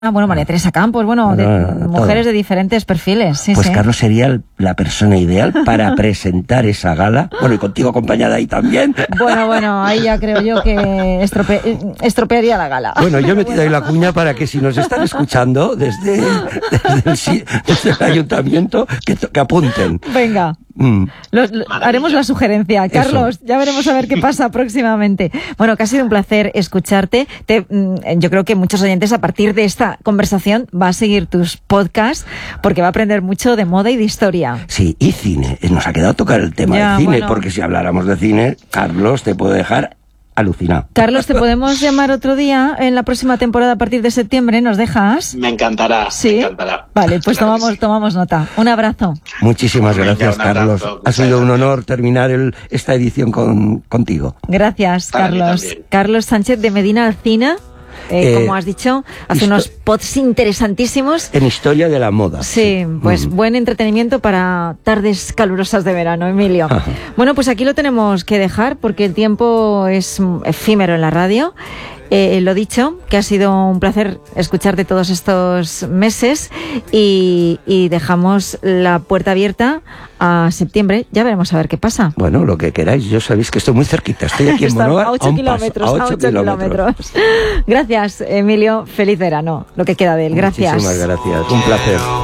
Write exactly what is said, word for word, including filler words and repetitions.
bueno, María Teresa Campos, bueno, de, no, no, no, mujeres todo. de diferentes perfiles. Sí, pues sí. Carlos sería el, la persona ideal para presentar esa gala. Bueno, y contigo acompañada ahí también. Bueno, bueno, ahí ya creo yo que estrope, estropearía la gala. Bueno, yo he metido ahí la cuña para que si nos están escuchando desde, desde, el, desde el ayuntamiento, que, que apunten. Venga. Mm. Lo, lo, haremos la sugerencia. Carlos, Eso. Ya veremos a ver qué pasa próximamente. Bueno, que ha sido un placer escucharte. Te, yo creo que muchos oyentes a partir de esta conversación va a seguir tus podcasts porque va a aprender mucho de moda y de historia. Sí, y cine. Nos ha quedado tocar el tema ya, del cine, bueno. porque si habláramos de cine, Carlos, te puedo dejar alucinado. Carlos, ¿te podemos llamar otro día en la próxima temporada a partir de septiembre? ¿Nos dejas? Me encantará, ¿Sí? me encantará. Vale, pues claro tomamos, sí. tomamos nota. Un abrazo. Muchísimas gracias, Venga, Carlos. abrazo. Ha sido un honor terminar el, esta edición con, contigo. Gracias, Para Carlos. Carlos Sánchez de Medina Alcina. Eh, eh, como has dicho, hace unos pods interesantísimos. En historia de la moda. Sí, pues mm. buen entretenimiento para tardes calurosas de verano, Emilio. Bueno, pues aquí lo tenemos que dejar porque el tiempo es efímero en la radio. Eh, lo dicho, que ha sido un placer escucharte todos estos meses y, y dejamos la puerta abierta a septiembre. Ya veremos a ver qué pasa. Bueno, lo que queráis. Yo sabéis que estoy muy cerquita. Estoy aquí en Monóvar, a ocho kilómetros. A ocho kilómetros. Gracias, Emilio. Feliz verano. Lo que queda de él. Gracias. Muchísimas gracias. Un placer.